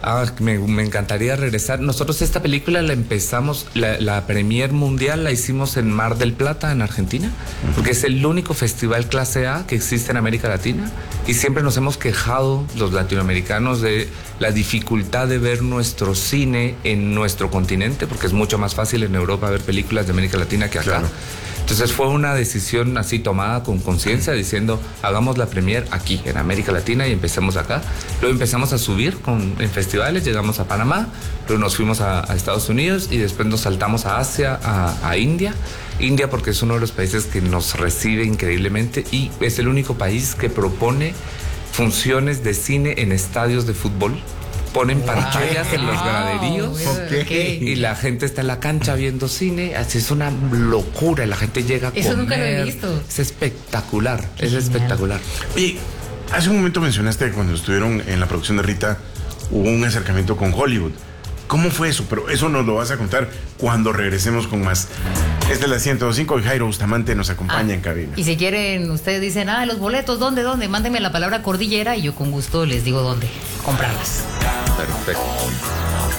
Me encantaría regresar. Nosotros esta película la empezamos, la premier mundial la hicimos en Mar del Plata, en Argentina, porque es el único festival clase A que existe en América Latina, y siempre nos hemos quejado los latinoamericanos de la dificultad de ver nuestro cine en nuestro continente, porque es mucho más fácil en Europa ver películas de América Latina que acá. Claro. Entonces fue una decisión así tomada con conciencia, diciendo, hagamos la premier aquí, en América Latina, y empecemos acá. Luego empezamos a subir en festivales, llegamos a Panamá, luego nos fuimos a Estados Unidos, y después nos saltamos a Asia, a India. India porque es uno de los países que nos recibe increíblemente, y es el único país que propone funciones de cine en estadios de fútbol. Ponen pantallas en los graderíos y la gente está en la cancha viendo cine. Así es una locura, la gente llega a comer. Eso nunca lo he visto. Es espectacular, es espectacular. Oye, hace un momento mencionaste que cuando estuvieron en la producción de Rita hubo un acercamiento con Hollywood. ¿Cómo fue eso? Pero eso nos lo vas a contar cuando regresemos con más. Esta es la 105 y Jairo Bustamante nos acompaña en cabina. Y si quieren, ustedes dicen, los boletos, ¿dónde? Mándenme la palabra cordillera y yo con gusto les digo dónde comprarlas. Perfecto.